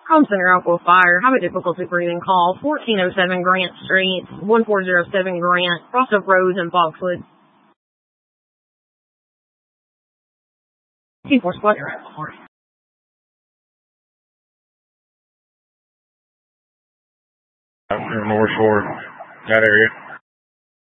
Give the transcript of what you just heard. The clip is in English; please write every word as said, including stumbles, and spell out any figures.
Home Center Aqua Fire. Have a difficulty breathing call. fourteen oh seven Grant Street, one four zero seven Grant, Crossed Rose in Foxwood. T four Squad, you're out for. North Shore, that area.